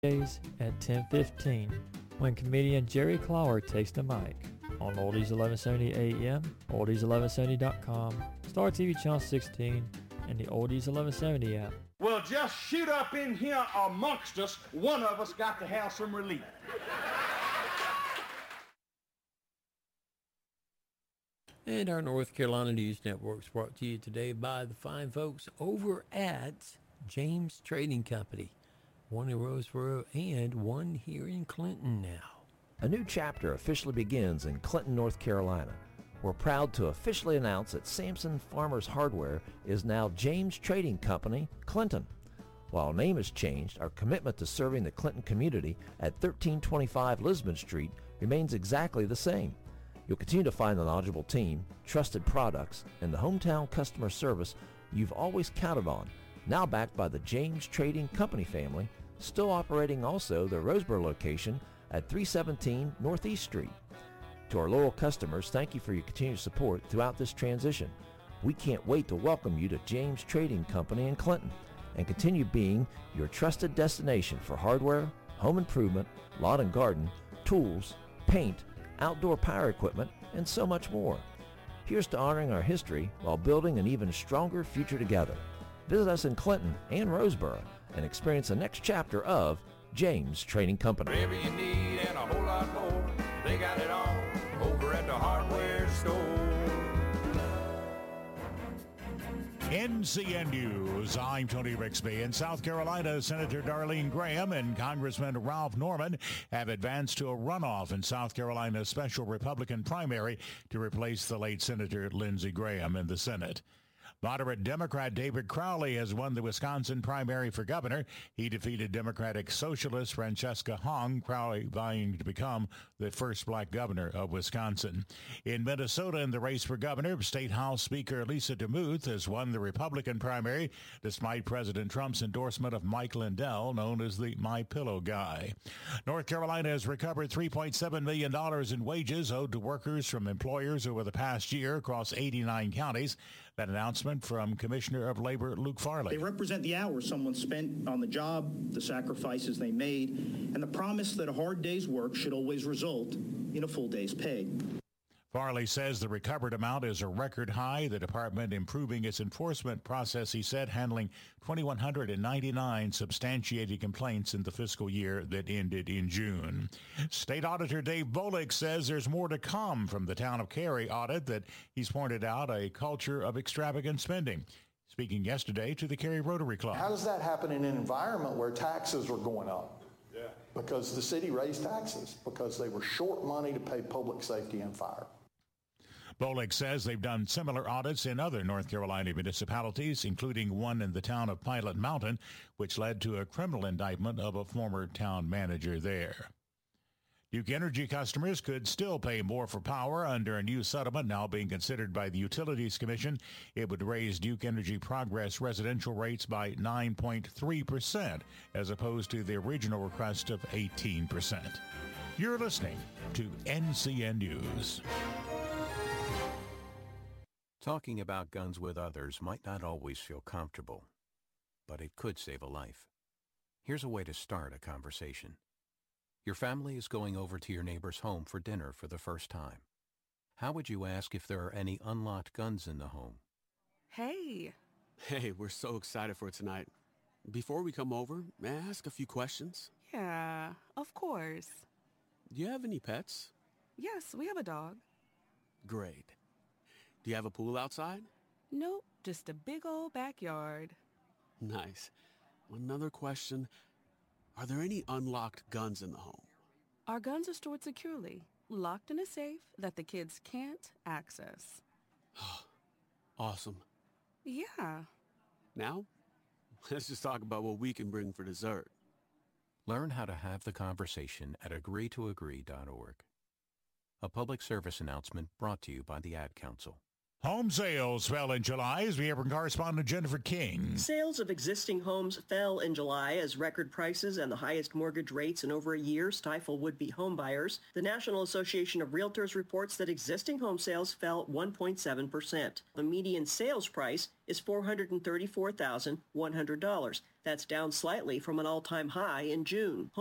Days at 10:15 when comedian Jerry Clower takes the mic on Oldies 1170 AM, oldies1170.com, Star TV Channel 16, and the Oldies 1170 app. Well, just shoot up in here amongst us. One of us got to have some relief. And our North Carolina News Network is brought to you today by the fine folks over at James Trading Company. One in Roseboro and one here in Clinton now. A new chapter officially begins in Clinton, North Carolina. We're proud to officially announce that Samson Farmers Hardware is now James Trading Company, Clinton. While name has changed, our commitment to serving the Clinton community at 1325 Lisbon Street remains exactly the same. You'll continue to find the knowledgeable team, trusted products, and the hometown customer service you've always counted on, now backed by the James Trading Company family, still operating also the Roseboro location at 317 Northeast Street. To our loyal customers, thank you for your continued support throughout this transition. We can't wait to welcome you to James Trading Company in Clinton and continue being your trusted destination for hardware, home improvement, lawn and garden, tools, paint, outdoor power equipment, and so much more. Here's to honoring our history while building an even stronger future together. Visit us in Clinton and Roseboro and experience the next chapter of James Trading Company. Whatever you need and a whole lot more, they got it all over at the hardware store. NCN News, I'm Tony Rixby. In South Carolina, Senator Darlene Graham and Congressman Ralph Norman have advanced to a runoff in South Carolina's special Republican primary to replace the late Senator Lindsey Graham in the Senate. Moderate Democrat David Crowley has won the Wisconsin primary for governor. He defeated Democratic Socialist Francesca Hong, Crowley vying to become the first black governor of Wisconsin. In Minnesota, in the race for governor, State House Speaker Lisa DeMuth has won the Republican primary despite President Trump's endorsement of Mike Lindell, known as the My Pillow guy. North Carolina has recovered $3.7 million in wages owed to workers from employers over the past year across 89 counties. That announcement from Commissioner of Labor Luke Farley. They represent the hours someone spent on the job, the sacrifices they made, and the promise that a hard day's work should always result in a full day's pay. Farley says the recovered amount is a record high. The department improving its enforcement process, he said, handling 2,199 substantiated complaints in the fiscal year that ended in June. State Auditor Dave Bolick says there's more to come from the town of Cary audit that he's pointed out a culture of extravagant spending. Speaking yesterday to the Cary Rotary Club. How does that happen in an environment where taxes are going up? Yeah. Because the city raised taxes because they were short money to pay public safety and fire. Bolick says they've done similar audits in other North Carolina municipalities, including one in the town of Pilot Mountain, which led to a criminal indictment of a former town manager there. Duke Energy customers could still pay more for power under a new settlement now being considered by the Utilities Commission. It would raise Duke Energy Progress residential rates by 9.3% as opposed to the original request of 18%. You're listening to NCN News. Talking about guns with others might not always feel comfortable, but it could save a life. Here's a way to start a conversation. Your family is going over to your neighbor's home for dinner for the first time. How would you ask if there are any unlocked guns in the home? Hey. Hey, we're so excited for tonight. Before we come over, may I ask a few questions? Yeah, of course. Do you have any pets? Yes, we have a dog. Great. Do you have a pool outside? Nope, just a big old backyard. Nice. Another question. Are there any unlocked guns in the home? Our guns are stored securely, locked in a safe that the kids can't access. Awesome. Yeah. Now, let's just talk about what we can bring for dessert. Learn how to have the conversation at agreetoagree.org. A public service announcement brought to you by the Ad Council. Home sales fell in July as we hear from correspondent Jennifer King. Sales of existing homes fell in July as record prices and the highest mortgage rates in over a year stifle would-be home buyers. The National Association of Realtors reports that existing home sales fell 1.7%. The median sales price is $434,100. That's down slightly from an all-time high in June.